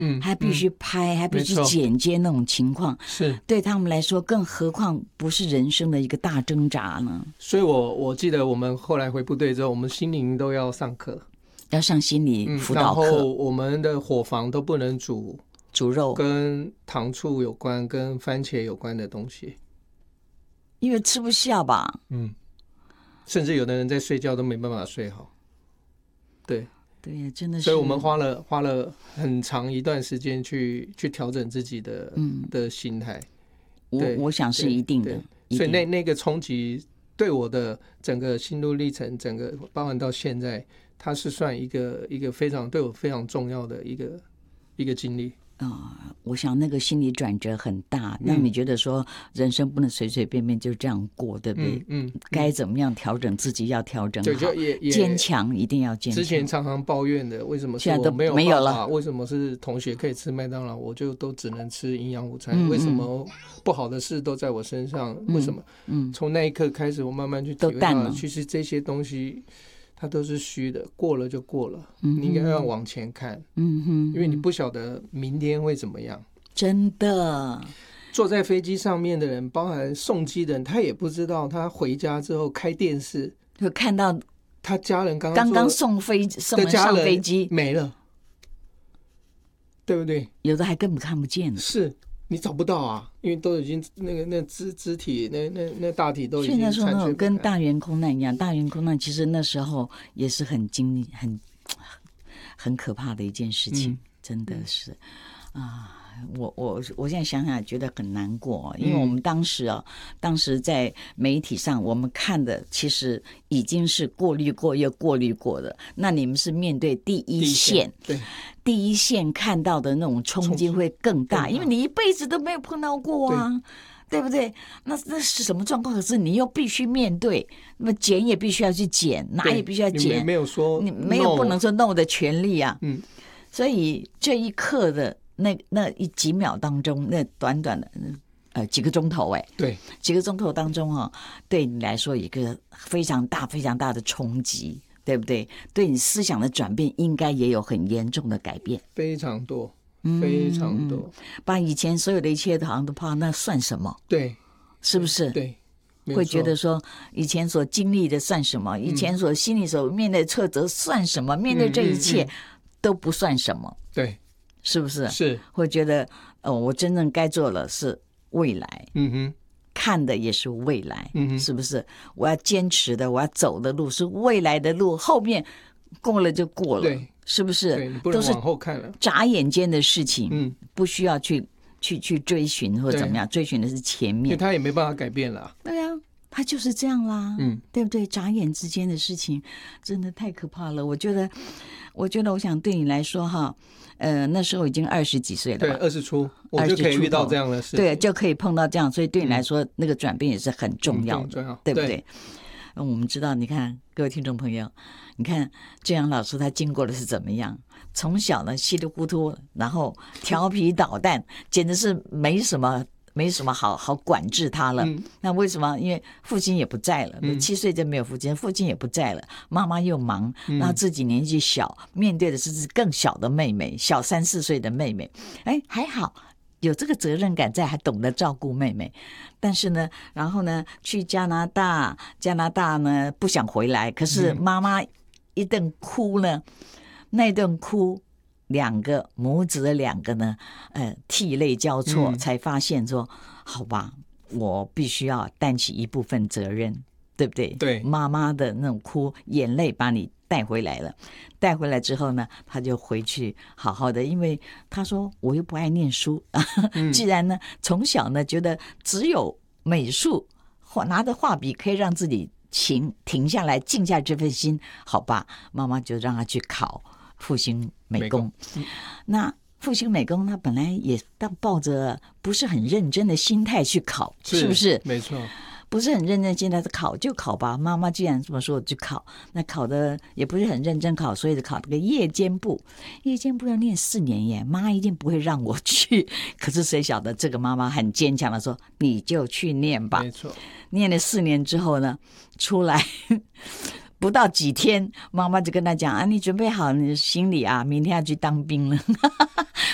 还必须拍，还必须剪接那种情况， 是对他们来说，更何况不是人生的一个大挣扎呢？ 所以我记得我们后来回部队之后，我们心灵都要上课， 要上心理辅导课， 然后我们的伙房都不能煮肉， 跟糖醋有关、跟番茄有关的东西， 因为吃不下吧。 甚至有的人在睡觉都没办法睡好。 对，真的是。 所以我们花了很长一段时间去调整自己的心态。 我想是一定的。 所以那个冲击对我的整个心路历程，整个包含到现在，它是算一个对我非常重要的一个经历。 我想那个心理转折很大，让你觉得说人生不能随随便便就这样过，对不对？该怎么样调整自己要调整好，坚强一定要坚强。 之前常常抱怨的，为什么是我没有办法？为什么是同学可以吃麦当劳，我就都只能吃营养午餐？为什么不好的事都在我身上？为什么？从那一刻开始，我慢慢去体会到，其实这些东西它都是虚的，过了就过了，你应该要往前看，因为你不晓得明天会怎么样。 真的， 坐在飞机上面的人，包含送机的人，他也不知道，他回家之后开电视就看到他家人刚送人上飞机没了，对不对？ 有的还根本看不见了， 是你找不到啊，因为都已经那肢体那大体都已经现在说那种跟大圆空难一样，大圆空难其实那时候也是很可怕的一件事情，真的是我现在想想觉得很难过，因为我们当时在媒体上我们看的其实已经是过滤过又过滤过的，那你们是面对第一线，第一线看到的那种冲击会更大，因为你一辈子都没有碰到过啊，对不对？那是什么状况？可是你又必须面对，那么剪也必须要去剪，拿也必须要剪， 你没有说你没有不能说 no 的权利啊。所以这一刻的那几秒当中，那短短的几个钟头， 对， 几个钟头当中对你来说一个非常大非常大的冲击，对不对？对你思想的转变应该也有很严重的改变， 非常多。非常多， 把以前所有的一切好像都怕，那算什么？ 对， 是不是？ 对， 会觉得说以前所经历的算什么？以前所心里所面对的挫折算什么？面对这一切都不算什么。 对， 是不是？ 是， 会觉得我真正该做的是未来。看的也是未来。是不是？我要坚持的，我要走的路是未来的路，后面过了就过了。 对。 是不是？ 对，你不能往后看了， 眨眼间的事情，不需要去追寻或怎么样，追寻的是前面， 因为他也没办法改变了。 对啊，他就是这样啦，对不对？眨眼之间的事情真的太可怕了。我觉得，我想对你来说那时候已经20几岁了吧， 对，20出，我就可以遇到这样的事情， 对，就可以碰到这样，所以对你来说，那个转变也是很重要的，对不对？我们知道，你看各位听众朋友，你看郑阳老师他经过的是怎么样？从小呢稀里糊涂，然后调皮捣蛋，简直是没什么好管制他了。那为什么？因为父亲也不在了，7岁就没有父亲，父亲也不在了，妈妈又忙，那自己年纪小，面对的是更小的妹妹，小3、4岁的妹妹。还好有这个责任感在，还懂得照顾妹妹。但是呢，然后呢，去加拿大呢不想回来，可是妈妈一顿哭呢，那顿哭母子的两个呢，涕泪交错，才发现说，好吧，我必须要担起一部分责任，对不对？ 对， 妈妈的那种哭，眼泪把你带回来了。带回来之后呢，他就回去好好的，因为他说我又不爱念书，既然呢从小呢觉得只有美术拿着画笔可以让自己停下来静下这份心，好吧，妈妈就让他去考复兴美工。那复兴美工他本来也抱着不是很认真的心态去考，是不是？ 没错， 不是很认真，现在考就考吧，妈妈既然这么说就考。那考的也不是很认真考，所以就考这个夜间部要念4年耶，妈一定不会让我去。可是谁晓得这个妈妈很坚强的说，你就去念吧。 没错， 念了4年之后呢，出来不到几天，妈妈就跟他讲你准备好你的行李啊，明天要去当兵了。